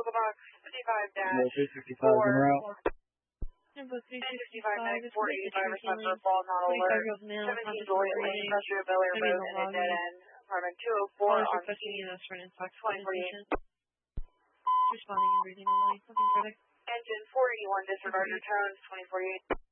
Box 55 365 en route. Number 365 is 485 respond for ball not alert. 17 Goliath Lane, Industrial Belly removed in a dead end. Apartment 204 on requesting EMS for an intoxicated 2048. patient. Responding and breathing online. Looking for Engine 481, disregard your tones, 2048.